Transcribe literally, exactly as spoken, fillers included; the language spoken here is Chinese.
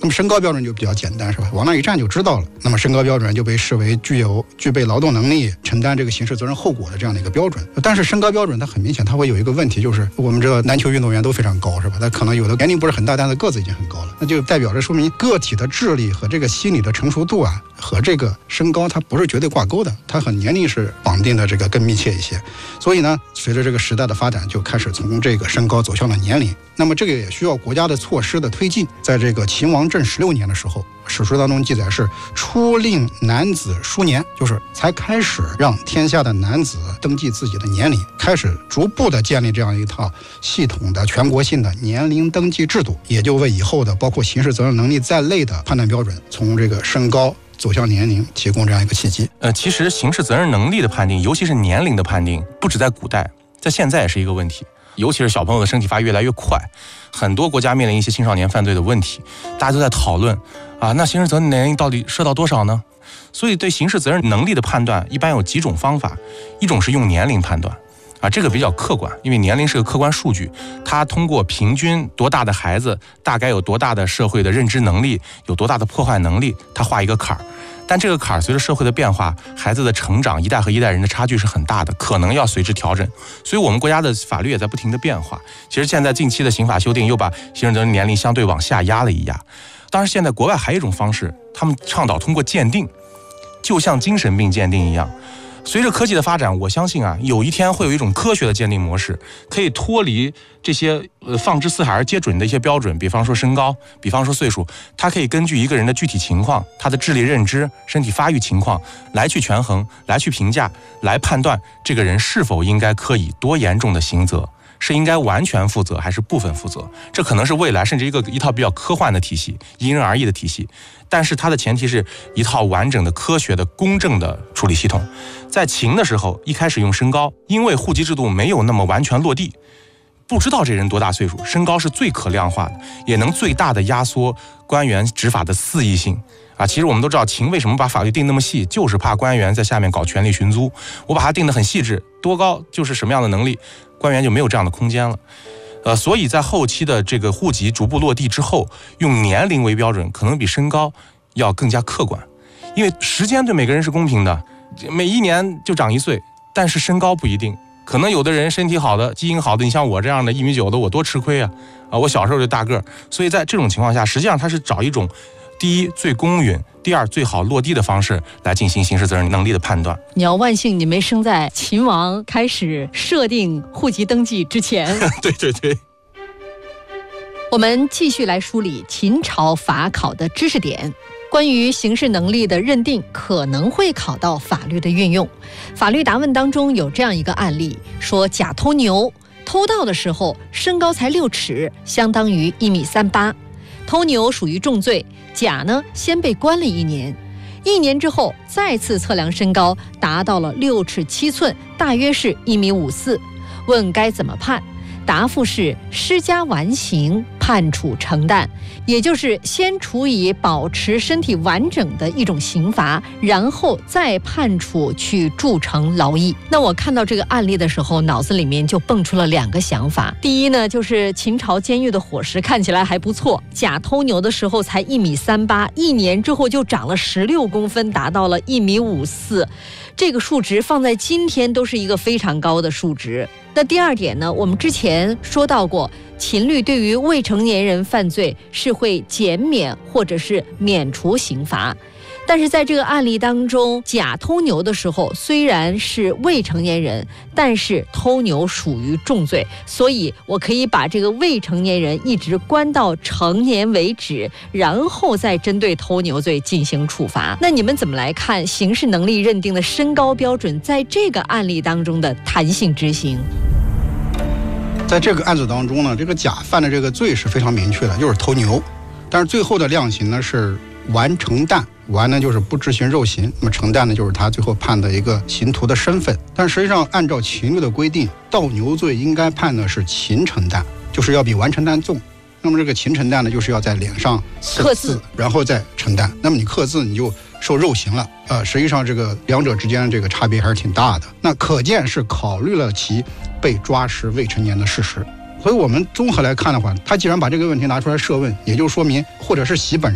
那么身高标准就比较简单，是吧？往那一站就知道了。那么身高标准就被视为具有具备劳动能力、承担这个刑事责任后果的这样的一个标准。但是身高标准它很明显，它会有一个问题，就是我们知道篮球运动员都非常高，是吧？他可能有的年龄不是很大，但是个子已经很高了，那就代表着说明个体的智力和这个心理的成熟度啊，和这个身高它不是绝对挂钩的，它和年龄是绑定的这个更密切一些。所以呢，随着这个时代的发展，就开始从这个身高走向了年龄。那么这个也需要国家的措施的推进。在这个秦王政十六年的时候，史书当中记载是初令男子书年，就是才开始让天下的男子登记自己的年龄，开始逐步的建立这样一套系统的全国性的年龄登记制度，也就为以后的包括刑事责任能力在内的判断标准，从这个身高走向年龄提供这样一个契机。 呃，其实刑事责任能力的判定，尤其是年龄的判定，不止在古代，在现在也是一个问题。尤其是小朋友的身体发育越来越快，很多国家面临一些青少年犯罪的问题，大家都在讨论啊，那刑事责任年龄到底设到多少呢？所以对刑事责任能力的判断一般有几种方法，一种是用年龄判断啊，这个比较客观，因为年龄是个客观数据，它通过平均多大的孩子大概有多大的社会的认知能力，有多大的破坏能力，它画一个坎儿。但这个坎儿随着社会的变化，孩子的成长，一代和一代人的差距是很大的，可能要随之调整。所以我们国家的法律也在不停的变化。其实现在近期的刑法修订又把刑事责任年龄相对往下压了一压。当然现在国外还有一种方式，他们倡导通过鉴定，就像精神病鉴定一样。随着科技的发展，我相信啊，有一天会有一种科学的鉴定模式，可以脱离这些呃放之四海而皆准的一些标准，比方说身高，比方说岁数，它可以根据一个人的具体情况，他的智力认知、身体发育情况来去权衡，来去评价，来判断这个人是否应该科以多严重的刑责，是应该完全负责还是部分负责。这可能是未来甚至一个一套比较科幻的体系，因人而异的体系，但是它的前提是一套完整的科学的公正的处理系统。在秦的时候，一开始用身高，因为户籍制度没有那么完全落地，不知道这人多大岁数，身高是最可量化的，也能最大的压缩官员执法的肆意性啊。其实我们都知道秦为什么把法律定那么细，就是怕官员在下面搞权力寻租，我把它定得很细致，多高就是什么样的能力，官员就没有这样的空间了。呃，所以在后期的这个户籍逐步落地之后，用年龄为标准，可能比身高要更加客观，因为时间对每个人是公平的，每一年就长一岁，但是身高不一定，可能有的人身体好的、基因好的，你像我这样的一米九的，我多吃亏啊！啊，我小时候就大个儿，所以在这种情况下，实际上他是找一种第一最公允，第二最好落地的方式来进行刑事责任能力的判断。 你要万幸你没生在秦王开始设定户籍登记之前。 对对对。 我们继续来梳理秦朝法考的知识点。关于刑事能力的认定可能会考到法律的运用。法律答问当中有这样一个案例，说甲偷牛，偷盗的时候身高才六尺，相当于一米三八，偷牛属于重罪，甲呢先被关了一年，一年之后再次测量身高，达到了六尺七寸，大约是一米五四，问该怎么判？答复是施加完刑，判处承担，也就是先处以保持身体完整的一种刑罚，然后再判处去铸成劳役。那我看到这个案例的时候，脑子里面就蹦出了两个想法。第一呢，就是秦朝监狱的伙食看起来还不错，甲偷牛的时候才一米三八，一年之后就长了十六公分，达到了一米五四，这个数值放在今天都是一个非常高的数值。那第二点呢，我们之前说到过，秦律对于未成年人犯罪是会减免或者是免除刑罚，但是在这个案例当中，甲偷牛的时候虽然是未成年人，但是偷牛属于重罪，所以我可以把这个未成年人一直关到成年为止，然后再针对偷牛罪进行处罚。那你们怎么来看刑事能力认定的身高标准在这个案例当中的弹性执行？ 在这个案子当中呢，这个甲犯的这个罪是非常明确的，就是偷牛，但是最后的量刑呢是完成担，完呢就是不执行肉刑，那么承担呢就是他最后判的一个刑徒的身份。但实际上按照秦律的规定，盗牛罪应该判的是秦承担，就是要比完成担重。那么这个秦承担呢，就是要在脸上刻字，然后再承担。那么你刻字你就受肉刑了，呃，实际上这个两者之间的这个差别还是挺大的。那可见是考虑了其被抓时未成年的事实。所以我们综合来看的话，他既然把这个问题拿出来设问，也就说明或者是习本人